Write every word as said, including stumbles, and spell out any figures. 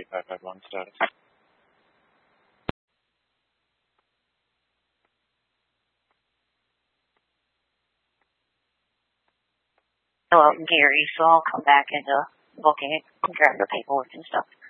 five five one status. Hello, Gary, so I'll come back and uh, look at it and grab the paperwork and stuff.